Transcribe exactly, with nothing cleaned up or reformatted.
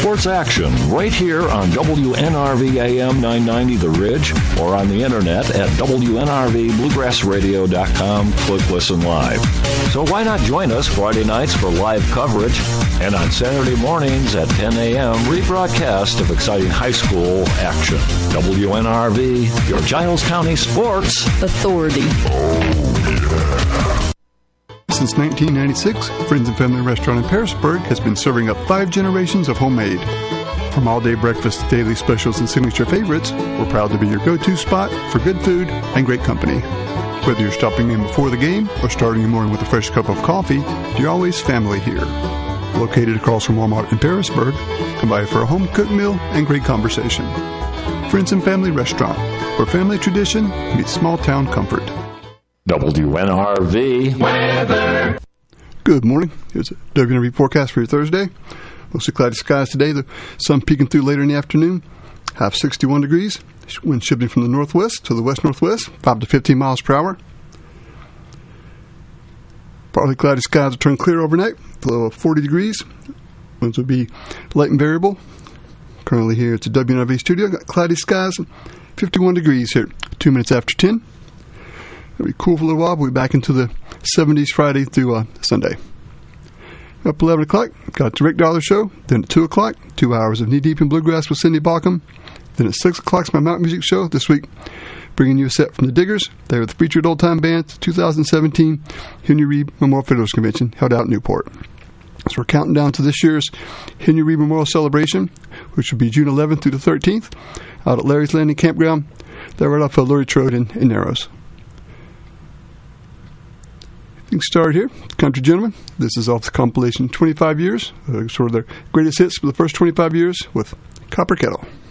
sports action right here on W N R V A M nine ninety The Ridge or on the internet at W N R V bluegrass radio dot com. Click Listen Live. So why not join us Friday nights for live coverage and on Saturday mornings at ten a.m. rebroadcast of exciting high school action. W N R V, your Giles County Sports Authority. Since nineteen ninety-six, Friends and Family Restaurant in Parisburg has been serving up five generations of homemade. From all-day breakfast, daily specials, and signature favorites, we're proud to be your go-to spot for good food and great company. Whether you're stopping in before the game or starting your morning with a fresh cup of coffee, you're always family here. Located across from Walmart in Parisburg, come by for a home-cooked meal and great conversation. Friends and Family Restaurant, where family tradition meets small-town comfort. W N R V weather. Good morning. Here's a W N R V forecast for your Thursday. Mostly cloudy skies today. The sun peeking through later in the afternoon. High of sixty-one degrees. Wind shifting from the northwest to the west-northwest, five to fifteen miles per hour. Partly cloudy skies will turn clear overnight. A low of forty degrees. Winds will be light and variable. Currently here at the W N R V studio. Got cloudy skies. fifty-one degrees here. Two minutes after ten. It'll be cool for a little while. We'll be back into the seventies Friday through uh, Sunday. Up eleven o'clock, got the Rick Dollar Show. Then at two o'clock, two hours of Knee Deep in Bluegrass with Cindy Baucom. Then at six o'clock, my Mountain Music Show. This week, bringing you a set from the Diggers. They were the featured old-time band, twenty seventeen Henry Reed Memorial Fiddlers Convention, held out in Newport. So we're counting down to this year's Henry Reed Memorial Celebration, which will be June eleventh through the thirteenth, out at Larry's Landing Campground. They're right off of Lurie Road in, in Narrows. Things start here. Country Gentlemen. This is off the compilation twenty-five years, uh, sort of their greatest hits for the first twenty-five years with Copper Kettle.